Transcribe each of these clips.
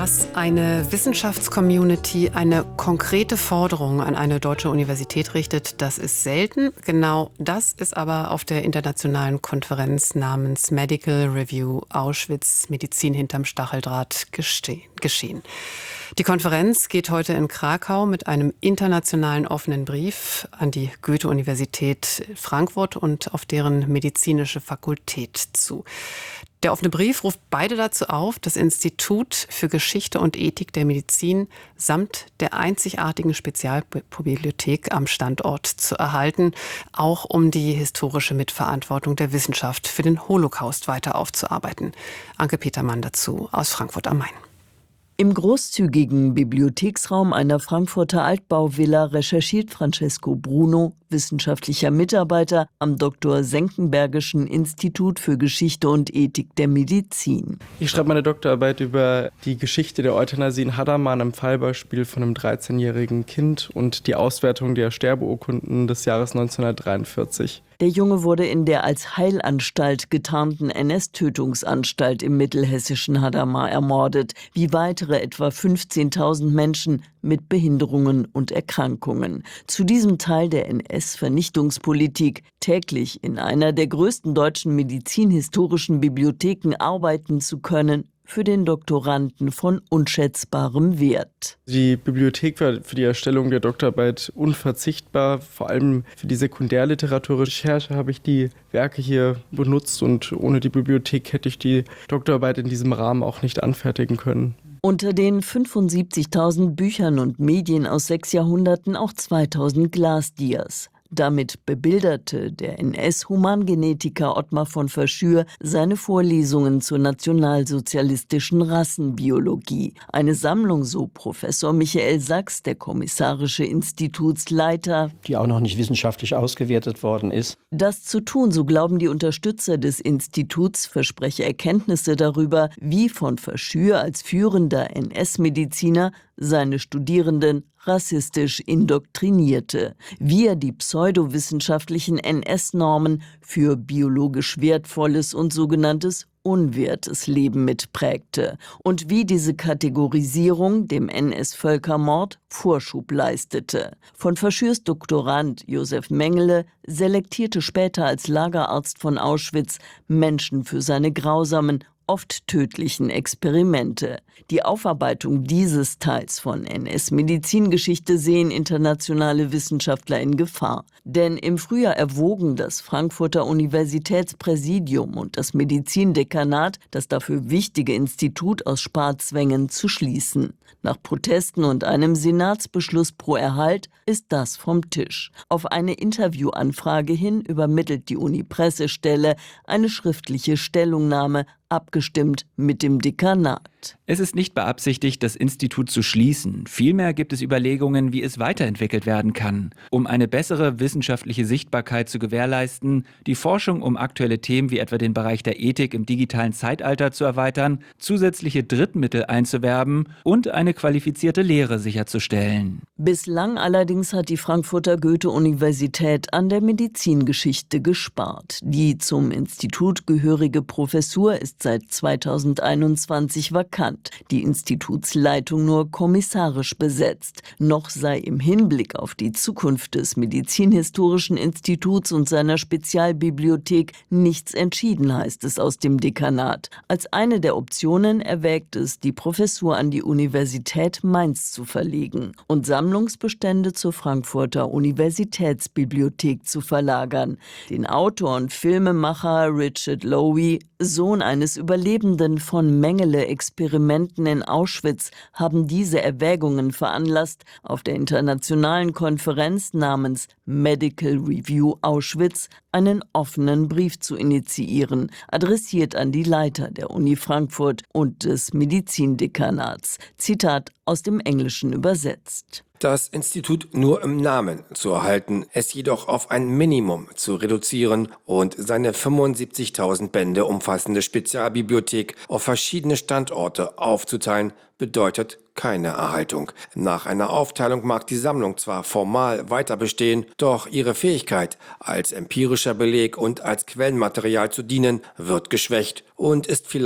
Dass eine Wissenschaftscommunity eine konkrete Forderung an eine deutsche Universität richtet, das ist selten. Genau das ist aber auf der internationalen Konferenz namens Medical Review Auschwitz Medizin hinterm Stacheldraht geschehen. Die Konferenz geht heute in Krakau mit einem internationalen offenen Brief an die Goethe-Universität Frankfurt und auf deren medizinische Fakultät zu. Der offene Brief ruft beide dazu auf, das Institut für Geschichte und Ethik der Medizin samt der einzigartigen Spezialbibliothek am Standort zu erhalten, auch um die historische Mitverantwortung der Wissenschaft für den Holocaust weiter aufzuarbeiten. Anke Petermann dazu aus Frankfurt am Main. Im großzügigen Bibliotheksraum einer Frankfurter Altbauvilla recherchiert Francesco Bruno, wissenschaftlicher Mitarbeiter am Dr. Senckenbergischen Institut für Geschichte und Ethik der Medizin. Ich schreibe meine Doktorarbeit über die Geschichte der Euthanasie in Hadamar, einem Fallbeispiel von einem 13-jährigen Kind und die Auswertung der Sterbeurkunden des Jahres 1943. Der Junge wurde in der als Heilanstalt getarnten NS-Tötungsanstalt im mittelhessischen Hadamar ermordet, wie weitere etwa 15.000 Menschen mit Behinderungen und Erkrankungen. Zu diesem Teil der NS-Vernichtungspolitik, täglich in einer der größten deutschen medizinhistorischen Bibliotheken arbeiten zu können, für den Doktoranden von unschätzbarem Wert. Die Bibliothek war für die Erstellung der Doktorarbeit unverzichtbar. Vor allem für die Sekundärliteraturrecherche habe ich die Werke hier benutzt und ohne die Bibliothek hätte ich die Doktorarbeit in diesem Rahmen auch nicht anfertigen können. Unter den 75.000 Büchern und Medien aus 6 Jahrhunderten auch 2.000 Glasdias. Damit bebilderte der NS-Humangenetiker Ottmar von Verschür seine Vorlesungen zur nationalsozialistischen Rassenbiologie. Eine Sammlung, so Professor Michael Sachs, der kommissarische Institutsleiter, die auch noch nicht wissenschaftlich ausgewertet worden ist. Das zu tun, so glauben die Unterstützer des Instituts, verspreche Erkenntnisse darüber, wie von Verschür als führender NS-Mediziner seine Studierenden rassistisch indoktrinierte, wie er die pseudowissenschaftlichen NS-Normen für biologisch wertvolles und sogenanntes unwertes Leben mitprägte und wie diese Kategorisierung dem NS-Völkermord Vorschub leistete. Von Verschürs Doktorand Josef Mengele selektierte später als Lagerarzt von Auschwitz Menschen für seine grausamen, oft tödlichen Experimente. Die Aufarbeitung dieses Teils von NS-Medizingeschichte sehen internationale Wissenschaftler in Gefahr. Denn im Frühjahr erwogen das Frankfurter Universitätspräsidium und das Medizindekanat, das dafür wichtige Institut aus Sparzwängen zu schließen. Nach Protesten und einem Senatsbeschluss pro Erhalt ist das vom Tisch. Auf eine Interviewanfrage hin übermittelt die Uni-Pressestelle eine schriftliche Stellungnahme, abgestimmt mit dem Dekanat. Es ist nicht beabsichtigt, das Institut zu schließen. Vielmehr gibt es Überlegungen, wie es weiterentwickelt werden kann, um eine bessere wissenschaftliche Sichtbarkeit zu gewährleisten, die Forschung um aktuelle Themen wie etwa den Bereich der Ethik im digitalen Zeitalter zu erweitern, zusätzliche Drittmittel einzuwerben und eine qualifizierte Lehre sicherzustellen. Bislang allerdings hat die Frankfurter Goethe-Universität an der Medizingeschichte gespart. Die zum Institut gehörige Professur ist seit 2021 vakant, die Institutsleitung nur kommissarisch besetzt. Noch sei im Hinblick auf die Zukunft des Medizinhistorischen Instituts und seiner Spezialbibliothek nichts entschieden, heißt es aus dem Dekanat. Als eine der Optionen erwägt es, die Professur an die Universität Mainz zu verlegen und Sammlungsbestände zur Frankfurter Universitätsbibliothek zu verlagern. Den Autor und Filmemacher Richard Lowy, Sohn eines Überlebenden von Mengele-Experimenten in Auschwitz, haben diese Erwägungen veranlasst, auf der internationalen Konferenz namens Medical Review Auschwitz einen offenen Brief zu initiieren, adressiert an die Leiter der Uni Frankfurt und des Medizindekanats. Zitat aus dem Englischen übersetzt. Das Institut nur im Namen zu erhalten, es jedoch auf ein Minimum zu reduzieren und seine 75.000 Bände umfassende Spezialbibliothek auf verschiedene Standorte aufzuteilen, bedeutet keine Erhaltung. Nach einer Aufteilung mag die Sammlung zwar formal weiter bestehen, doch ihre Fähigkeit, als empirischer Beleg und als Quellenmaterial zu dienen, wird geschwächt und ist vielleicht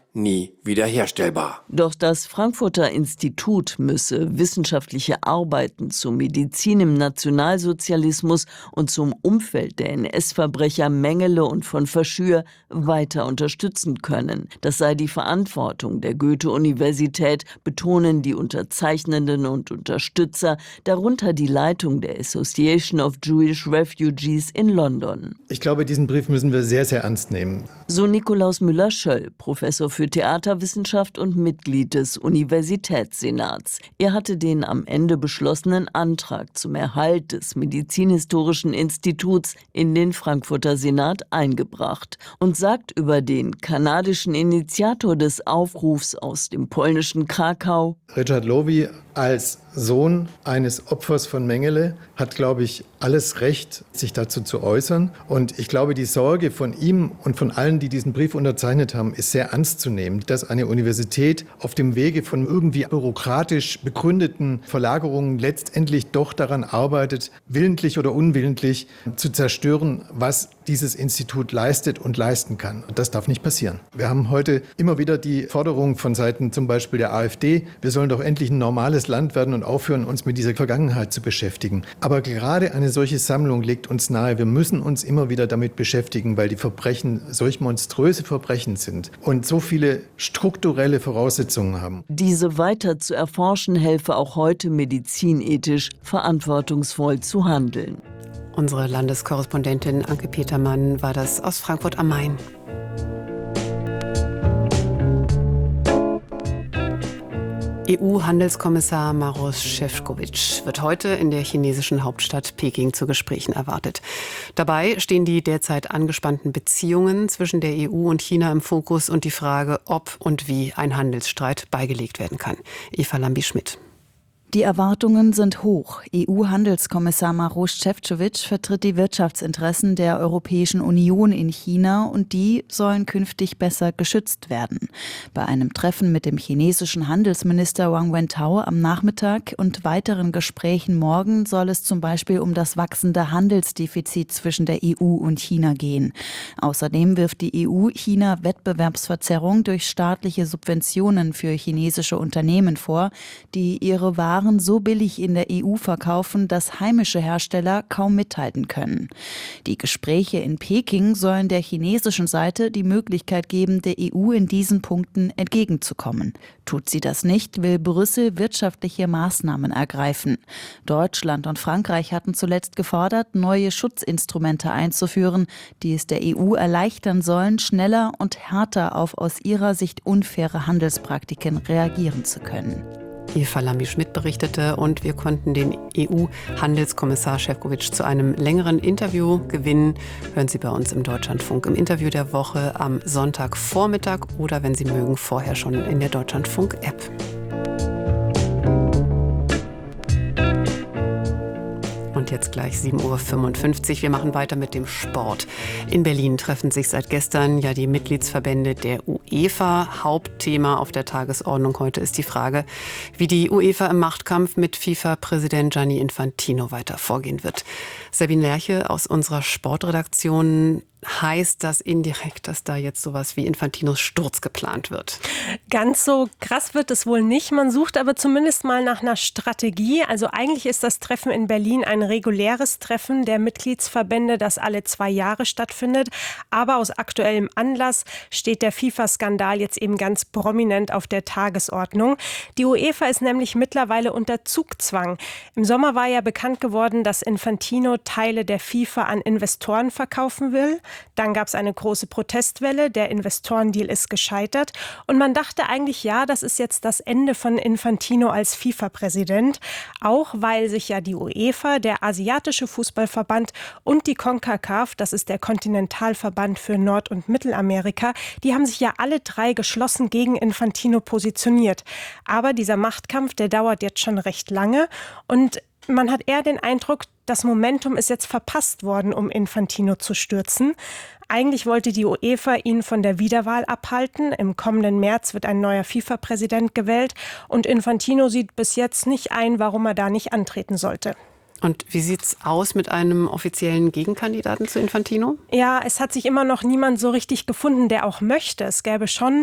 nie wiederherstellbar. Doch das Frankfurter Institut müsse wissenschaftliche Arbeiten zur Medizin im Nationalsozialismus und zum Umfeld der NS-Verbrecher Mengele und von Verschür weiter unterstützen können. Das sei die Verantwortung der Goethe-Universität, betonen die Unterzeichnenden und Unterstützer, darunter die Leitung der Association of Jewish Refugees in London. Ich glaube, diesen Brief müssen wir sehr, sehr ernst nehmen. So Nikolaus Müller-Schöll, Professor für Theaterwissenschaft und Mitglied des Universitätssenats. Er hatte den am Ende beschlossenen Antrag zum Erhalt des Medizinhistorischen Instituts in den Frankfurter Senat eingebracht und sagt über den kanadischen Initiator des Aufrufs aus dem polnischen Krakau: Richard Lowy als Sohn eines Opfers von Mengele hat, glaube ich, alles Recht, sich dazu zu äußern. Und ich glaube, die Sorge von ihm und von allen, die diesen Brief unterzeichnet haben, ist sehr ernst zu nehmen, dass eine Universität auf dem Wege von irgendwie bürokratisch begründeten Verlagerungen letztendlich doch daran arbeitet, willentlich oder unwillentlich zu zerstören, was dieses Institut leistet und leisten kann. Und das darf nicht passieren. Wir haben heute immer wieder die Forderung von Seiten zum Beispiel der AfD, wir sollen doch endlich ein normales Land werden und aufhören, uns mit dieser Vergangenheit zu beschäftigen. Aber gerade eine solche Sammlung legt uns nahe, wir müssen uns immer wieder damit beschäftigen, weil die Verbrechen solch monströse Verbrechen sind und so viele strukturelle Voraussetzungen haben. Diese weiter zu erforschen, helfe auch heute medizinethisch verantwortungsvoll zu handeln. Unsere Landeskorrespondentin Anke Petermann war das aus Frankfurt am Main. EU-Handelskommissar Maroš Šefčovič wird heute in der chinesischen Hauptstadt Peking zu Gesprächen erwartet. Dabei stehen die derzeit angespannten Beziehungen zwischen der EU und China im Fokus und die Frage, ob und wie ein Handelsstreit beigelegt werden kann. Eva Lambi-Schmidt. Die Erwartungen sind hoch. EU-Handelskommissar Maroš Šefčovič vertritt die Wirtschaftsinteressen der Europäischen Union in China und die sollen künftig besser geschützt werden. Bei einem Treffen mit dem chinesischen Handelsminister Wang Wentao am Nachmittag und weiteren Gesprächen morgen soll es zum Beispiel um das wachsende Handelsdefizit zwischen der EU und China gehen. Außerdem wirft die EU China Wettbewerbsverzerrung durch staatliche Subventionen für chinesische Unternehmen vor, die ihre Waren so billig in der EU verkaufen, dass heimische Hersteller kaum mithalten können. Die Gespräche in Peking sollen der chinesischen Seite die Möglichkeit geben, der EU in diesen Punkten entgegenzukommen. Tut sie das nicht, will Brüssel wirtschaftliche Maßnahmen ergreifen. Deutschland und Frankreich hatten zuletzt gefordert, neue Schutzinstrumente einzuführen, die es der EU erleichtern sollen, schneller und härter auf aus ihrer Sicht unfaire Handelspraktiken reagieren zu können. Eva Lambi-Schmidt berichtete und wir konnten den EU-Handelskommissar Šefčovič zu einem längeren Interview gewinnen. Hören Sie bei uns im Deutschlandfunk im Interview der Woche am Sonntagvormittag oder wenn Sie mögen, vorher schon in der Deutschlandfunk-App. Und jetzt gleich 7.55 Uhr. Wir machen weiter mit dem Sport. In Berlin treffen sich seit gestern ja die Mitgliedsverbände der UEFA. Hauptthema auf der Tagesordnung heute ist die Frage, wie die UEFA im Machtkampf mit FIFA-Präsident Gianni Infantino weiter vorgehen wird. Sabine Lerche aus unserer Sportredaktion. Heißt das indirekt, dass da jetzt sowas wie Infantinos Sturz geplant wird? Ganz so krass wird es wohl nicht. Man sucht aber zumindest mal nach einer Strategie. Also eigentlich ist das Treffen in Berlin ein reguläres Treffen der Mitgliedsverbände, das alle 2 Jahre stattfindet. Aber aus aktuellem Anlass steht der FIFA-Skandal jetzt eben ganz prominent auf der Tagesordnung. Die UEFA ist nämlich mittlerweile unter Zugzwang. Im Sommer war ja bekannt geworden, dass Infantino Teile der FIFA an Investoren verkaufen will. Dann gab es eine große Protestwelle, der Investorendeal ist gescheitert und man dachte eigentlich, ja, das ist jetzt das Ende von Infantino als FIFA-Präsident, auch weil sich ja die UEFA, der asiatische Fußballverband und die CONCACAF, das ist der Kontinentalverband für Nord- und Mittelamerika, die haben sich ja alle 3 geschlossen gegen Infantino positioniert. Aber dieser Machtkampf, der dauert jetzt schon recht lange und man hat eher den Eindruck, das Momentum ist jetzt verpasst worden, um Infantino zu stürzen. Eigentlich wollte die UEFA ihn von der Wiederwahl abhalten. Im kommenden März wird ein neuer FIFA-Präsident gewählt. Und Infantino sieht bis jetzt nicht ein, warum er da nicht antreten sollte. Und wie sieht's aus mit einem offiziellen Gegenkandidaten zu Infantino? Ja, es hat sich immer noch niemand so richtig gefunden, der auch möchte. Es gäbe schon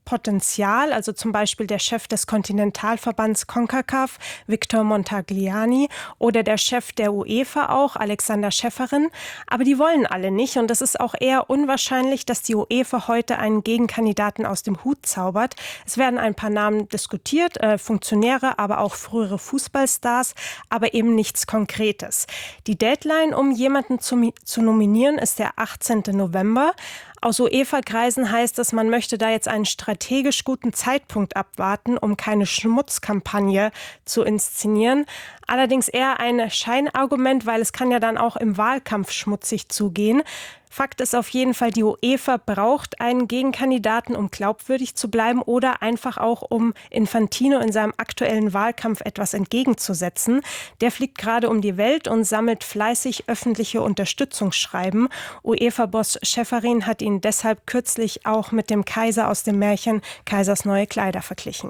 Potenzial, also zum Beispiel der Chef des Kontinentalverbands CONCACAF, Victor Montagliani, oder der Chef der UEFA auch, Alexander Schäferin. Aber die wollen alle nicht und es ist auch eher unwahrscheinlich, dass die UEFA heute einen Gegenkandidaten aus dem Hut zaubert. Es werden ein paar Namen diskutiert, Funktionäre, aber auch frühere Fußballstars, aber eben nichts Konkretes. Die Deadline, um jemanden zu nominieren, ist der 18. November. Aus UEFA-Kreisen heißt es, man möchte da jetzt einen strategisch guten Zeitpunkt abwarten, um keine Schmutzkampagne zu inszenieren. Allerdings eher ein Scheinargument, weil es kann ja dann auch im Wahlkampf schmutzig zugehen. Fakt ist auf jeden Fall, die UEFA braucht einen Gegenkandidaten, um glaubwürdig zu bleiben oder einfach auch, um Infantino in seinem aktuellen Wahlkampf etwas entgegenzusetzen. Der fliegt gerade um die Welt und sammelt fleißig öffentliche Unterstützungsschreiben. UEFA-Boss Schäferin hat ihn deshalb kürzlich auch mit dem Kaiser aus dem Märchen Kaisers neue Kleider verglichen.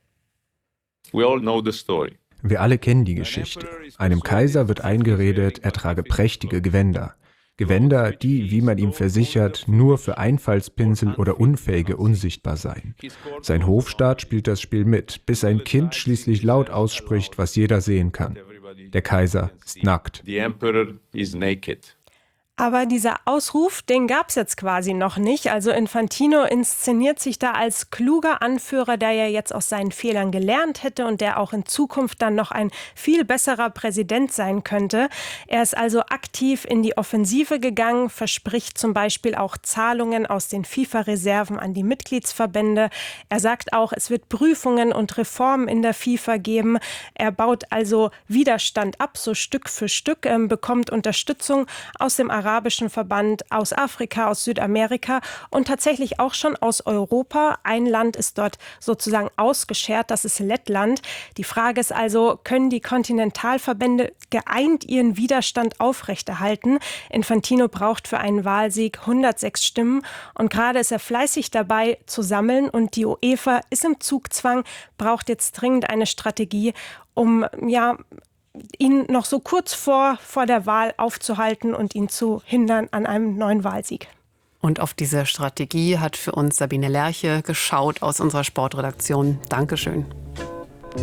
We all know the story. Wir alle kennen die Geschichte. Einem Kaiser wird eingeredet, er trage prächtige Gewänder. Gewänder, die, wie man ihm versichert, nur für Einfallspinsel oder Unfähige unsichtbar seien. Sein Hofstaat spielt das Spiel mit, bis ein Kind schließlich laut ausspricht, was jeder sehen kann. Der Kaiser ist nackt. The emperor is naked. Aber dieser Ausruf, den gab es jetzt quasi noch nicht. Also Infantino inszeniert sich da als kluger Anführer, der ja jetzt aus seinen Fehlern gelernt hätte und der auch in Zukunft dann noch ein viel besserer Präsident sein könnte. Er ist also aktiv in die Offensive gegangen, verspricht zum Beispiel auch Zahlungen aus den FIFA-Reserven an die Mitgliedsverbände. Er sagt auch, es wird Prüfungen und Reformen in der FIFA geben. Er baut also Widerstand ab, so Stück für Stück, bekommt Unterstützung aus dem arabischen Verband, aus Afrika, aus Südamerika und tatsächlich auch schon aus Europa. Ein Land ist dort sozusagen ausgeschert, das ist Lettland. Die Frage ist also, können die Kontinentalverbände geeint ihren Widerstand aufrechterhalten? Infantino braucht für einen Wahlsieg 106 Stimmen und gerade ist er fleißig dabei zu sammeln und die UEFA ist im Zugzwang, braucht jetzt dringend eine Strategie, um ihn noch so kurz vor der Wahl aufzuhalten und ihn zu hindern an einem neuen Wahlsieg. Und auf diese Strategie hat für uns Sabine Lerche geschaut aus unserer Sportredaktion. Dankeschön.